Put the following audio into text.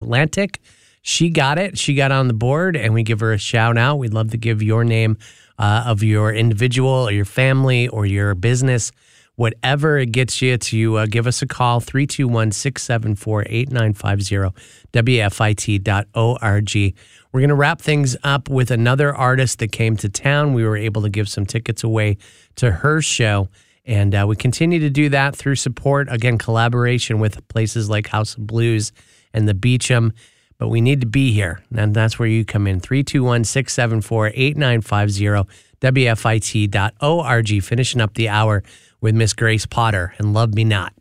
Atlantic. She got it. She got on the board, and we give her a shout out. We'd love to give your name of your individual or your family or your business, whatever it gets you, to give us a call, 321-674-8950, WFIT.org. We're going to wrap things up with another artist that came to town. We were able to give some tickets away to her show, and we continue to do that through support, again, collaboration with places like House of Blues and the Beecham. But we need to be here, and that's where you come in. 321-674-8950, WFIT.org, finishing up the hour with Miss Grace Potter and Love Me Not.